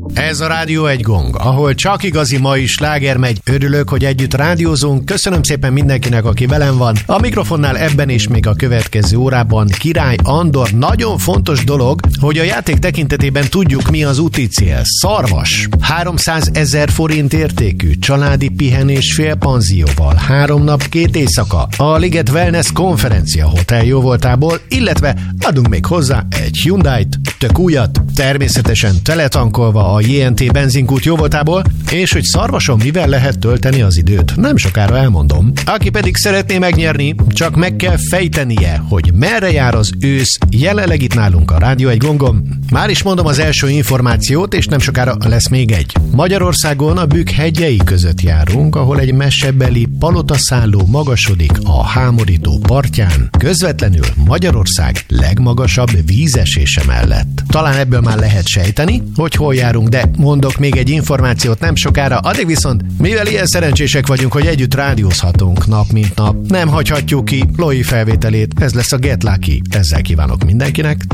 Ez a Rádió egy gong, ahol csak igazi mai sláger megy. Örülök, hogy együtt rádiózunk. Köszönöm szépen mindenkinek, aki velem van. A mikrofonnál ebben és még a következő órában Király Andor. Nagyon fontos dolog, hogy a játék tekintetében tudjuk, mi az úti cél. Szarvas. 300 000 forint értékű családi pihenés félpanzióval. 3 nap 2 éjszaka. A Liget Wellness konferencia hotel jóvoltából, illetve adunk még hozzá egy Hyundai-t, tök újat, természetesen teletankolva a JNT benzinkút jóvoltából, és hogy Szarvason mivel lehet tölteni az időt. Nem sokára elmondom. Aki pedig szeretné megnyerni, csak meg kell fejtenie, hogy merre jár az ősz, jelenleg itt nálunk a Rádió egy gongon. Már is mondom az első információt, és nem sokára lesz még egy. Magyarországon a Bükk hegyei között járunk, ahol egy mesebeli palotaszálló magasodik a hámorító partján, közvetlenül Magyarország legmagasabb vízesése mellett. Talán ebből már lehet sejteni, hogy hol járunk, de mondok még egy információt nem sokára, addig viszont, mivel ilyen szerencsések vagyunk, hogy együtt rádiózhatunk nap mint nap, nem hagyhatjuk ki Loi felvételét, ez lesz a Get Lucky. Ezzel kívánok mindenkinek